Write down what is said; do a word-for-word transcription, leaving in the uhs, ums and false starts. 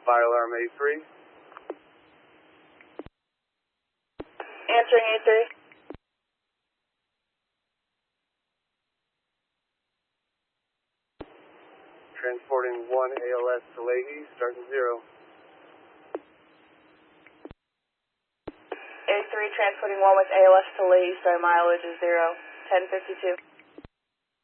Fire alarm A three. Answering A three. Transporting one A L S to Leahy, starting zero. A three transporting one with A L S to Leahy, so mileage is zero. ten fifty-two.